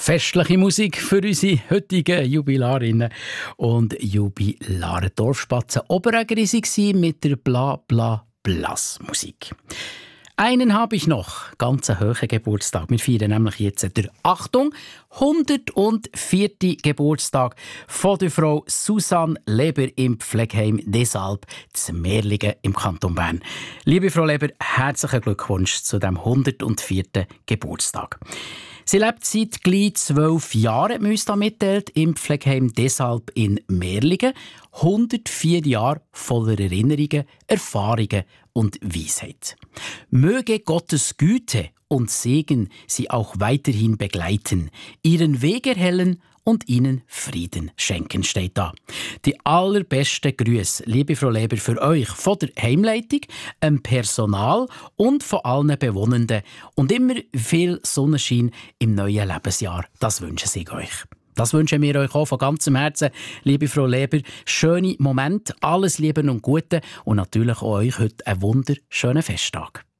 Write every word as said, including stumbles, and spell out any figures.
Festliche Musik für unsere heutigen Jubilarinnen und Jubilare. Dorfspatzen Oberägeri waren mit der Bla-Bla-Blas-Musik. Einen habe ich noch, ganz einen hohen Geburtstag. Wir feiern nämlich jetzt der, Achtung, hundertvierten Geburtstag von der Frau Susanne Leber im Pflegeheim Desalb zu Merlingen im Kanton Bern. Liebe Frau Leber, herzlichen Glückwunsch zu dem hundertvierten Geburtstag. Sie lebt seit gleich zwölf Jahren, hat man uns da mitteilt, im Pflegeheim Desalb in Merlingen. hundertvier Jahre voller Erinnerungen, Erfahrungen und Weisheit. Möge Gottes Güte und Segen sie auch weiterhin begleiten, ihren Weg erhellen und ihnen Frieden schenken, steht da. Die allerbesten Grüße, liebe Frau Leber, für euch von der Heimleitung, dem Personal und von allen Bewohnenden. Und immer viel Sonnenschein im neuen Lebensjahr. Das wünsche ich euch. Das wünschen wir euch auch von ganzem Herzen, liebe Frau Leber. Schöne Momente, alles Liebe und Gute und natürlich auch euch heute einen wunderschönen Festtag.